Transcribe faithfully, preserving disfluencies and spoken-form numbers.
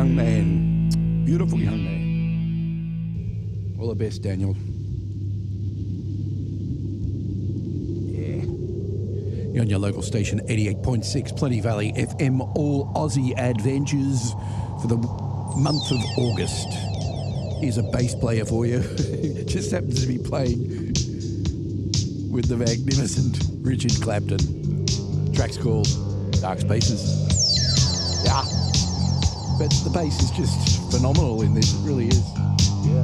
young man. Beautiful young man. All the best, Daniel. Yeah. You're on your local station, eighty-eight point six, Plenty Valley F M, all Aussie adventures for the month of August. Here's a bass player for you. Just happens to be playing with the magnificent Richard Clapton. Track's called Dark Spaces. Yeah. But the bass is just phenomenal in this. It really is.